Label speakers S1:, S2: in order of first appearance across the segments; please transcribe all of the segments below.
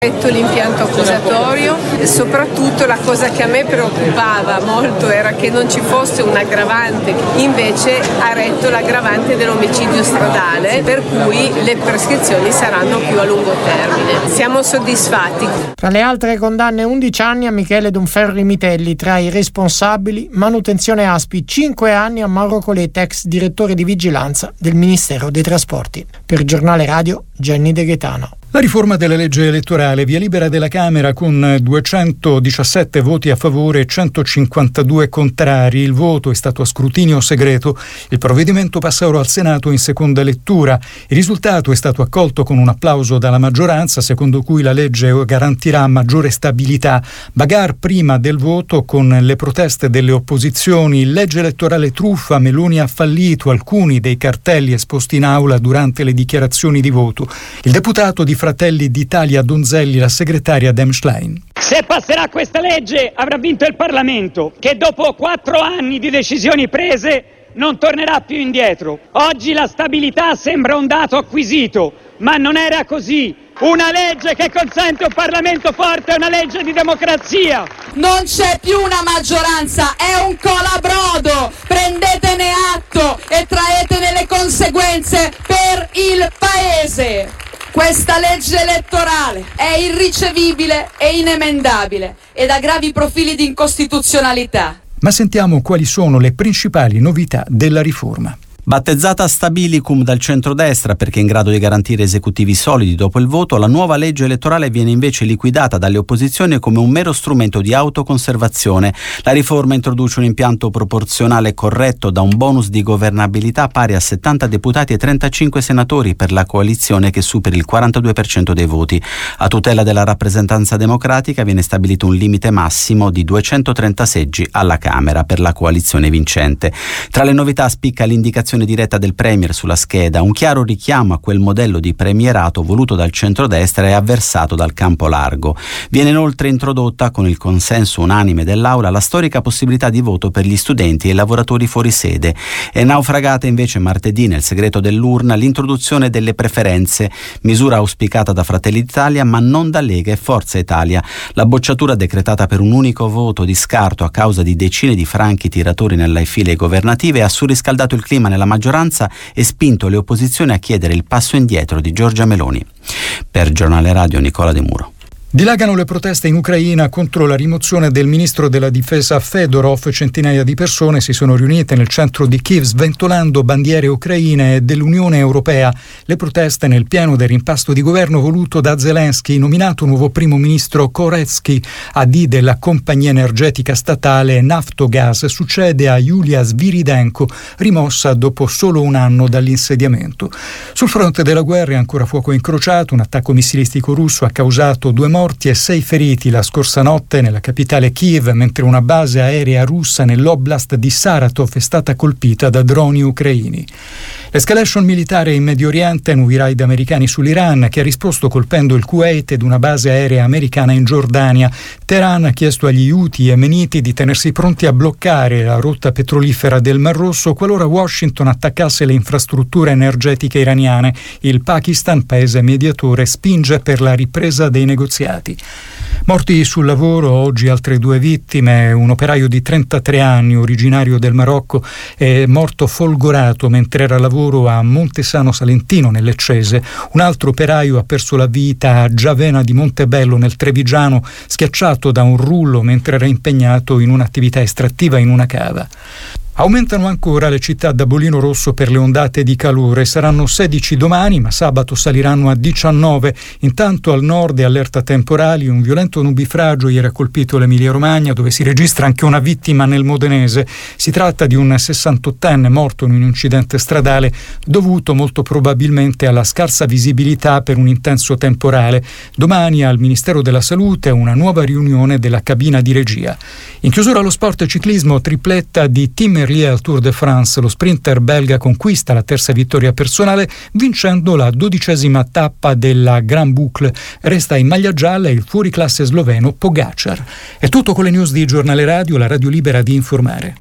S1: L'impianto accusatorio e soprattutto la cosa che a me preoccupava molto era che non ci fosse un aggravante, invece ha retto l'aggravante dell'omicidio stradale, per cui le prescrizioni saranno più a lungo termine. Siamo soddisfatti.
S2: Tra le altre condanne 11 anni a Michele Donferri Mitelli, tra i responsabili manutenzione Aspi, 5 anni a Mauro Coletta, ex direttore di vigilanza del Ministero dei Trasporti. Per il Giornale Radio, Jenny De Gaetano.
S3: La riforma della legge elettorale, via libera della Camera con 217 voti a favore e 152 contrari. Il voto è stato a scrutinio segreto. Il provvedimento passa ora al Senato in seconda lettura. Il risultato è stato accolto con un applauso dalla maggioranza, secondo cui la legge garantirà maggiore stabilità. Bagar prima del voto con le proteste delle opposizioni. Legge elettorale truffa, Meloni ha fallito, alcuni dei cartelli esposti in aula durante le dichiarazioni di voto. Il deputato di Fratelli d'Italia Donzelli, la segretaria Dem Schlein.
S4: Se passerà questa legge avrà vinto il Parlamento, che dopo 4 anni di decisioni prese non tornerà più indietro. Oggi la stabilità sembra un dato acquisito, ma non era così. Una legge che consente un Parlamento forte è una legge di democrazia.
S5: Non c'è più una maggioranza, è un colabrodo. Prendetene atto e traetene le conseguenze per il Paese. Questa legge elettorale è irricevibile e inemendabile ed ha gravi profili di incostituzionalità.
S3: Ma sentiamo quali sono le principali novità della riforma.
S6: Battezzata Stabilicum dal centrodestra perché in grado di garantire esecutivi solidi dopo il voto, la nuova legge elettorale viene invece liquidata dalle opposizioni come un mero strumento di autoconservazione. La riforma introduce un impianto proporzionale corretto da un bonus di governabilità pari a 70 deputati e 35 senatori per la coalizione che superi il 42% dei voti. A tutela della rappresentanza democratica viene stabilito un limite massimo di 230 seggi alla Camera per la coalizione vincente. Tra le novità spicca l'indicazione diretta del Premier sulla scheda, un chiaro richiamo a quel modello di premierato voluto dal centrodestra e avversato dal campo largo. Viene inoltre introdotta, con il consenso unanime dell'Aula, la storica possibilità di voto per gli studenti e i lavoratori fuori sede. È naufragata invece martedì nel segreto dell'urna l'introduzione delle preferenze, misura auspicata da Fratelli d'Italia ma non da Lega e Forza Italia. La bocciatura decretata per un unico voto di scarto a causa di decine di franchi tiratori nelle file governative ha surriscaldato il clima nella maggioranza e spinto le opposizioni a chiedere il passo indietro di Giorgia Meloni. Per Giornale Radio, Nicola De Muro.
S3: Dilagano le proteste in Ucraina contro la rimozione del ministro della difesa Fedorov. Centinaia di persone si sono riunite nel centro di Kiev sventolando bandiere ucraine e dell'Unione Europea. Le proteste nel pieno del rimpasto di governo voluto da Zelensky, nominato nuovo primo ministro Koretsky, AD della compagnia energetica statale Naftogaz, succede a Yulia Sviridenko, rimossa dopo solo un anno dall'insediamento. Sul fronte della guerra è ancora fuoco incrociato. Un attacco missilistico russo ha causato 2 morti e 6 feriti la scorsa notte nella capitale Kiev, mentre una base aerea russa nell'oblast di Saratov è stata colpita da droni ucraini. L'escalation militare in Medio Oriente annuì raid americani sull'Iran, che ha risposto colpendo il Kuwait ed una base aerea americana in Giordania. Teheran ha chiesto agli Houthi yemeniti di tenersi pronti a bloccare la rotta petrolifera del Mar Rosso qualora Washington attaccasse le infrastrutture energetiche iraniane. Il Pakistan, paese mediatore, spinge per la ripresa dei negoziati. Morti sul lavoro, oggi altre 2 vittime. Un operaio di 33 anni, originario del Marocco, è morto folgorato mentre era a lavoro a Montesano Salentino, nel Leccese. Un altro operaio ha perso la vita a Giavena di Montebello, nel Trevigiano, schiacciato da un rullo mentre era impegnato in un'attività estrattiva in una cava. Aumentano ancora le città da bollino rosso per le ondate di calore. Saranno 16 domani, ma sabato saliranno a 19. Intanto al nord è allerta temporali. Un violento nubifragio ieri ha colpito l'Emilia-Romagna, dove si registra anche una vittima nel Modenese. Si tratta di un 68enne morto in un incidente stradale dovuto molto probabilmente alla scarsa visibilità per un intenso temporale. Domani al Ministero della Salute una nuova riunione della cabina di regia. In chiusura allo sport e ciclismo, tripletta di Tim Merlier al Tour de France. Lo sprinter belga conquista la terza vittoria personale vincendo la 12ª tappa della Grand Boucle. Resta in maglia gialla il fuoriclasse sloveno Pogacar. È tutto con le news di Giornale Radio, la radio libera di informare.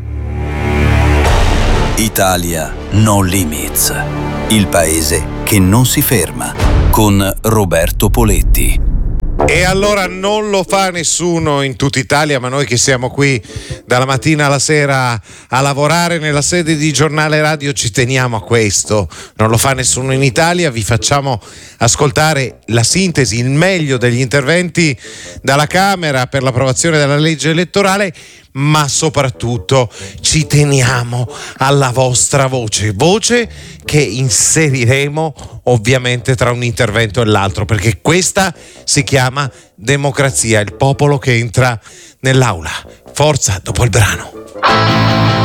S7: Italia No Limits, il paese che non si ferma, con Roberto Poletti.
S8: E allora non lo fa nessuno in tutta Italia, ma noi che siamo qui dalla mattina alla sera a lavorare nella sede di Giornale Radio ci teniamo a questo. Non lo fa nessuno in Italia, vi facciamo ascoltare la sintesi, il meglio degli interventi dalla Camera per l'approvazione della legge elettorale, ma soprattutto ci teniamo alla vostra voce che inseriremo ovviamente tra un intervento e l'altro, perché questa si chiama democrazia, il popolo che entra nell'aula. Forza, dopo il brano.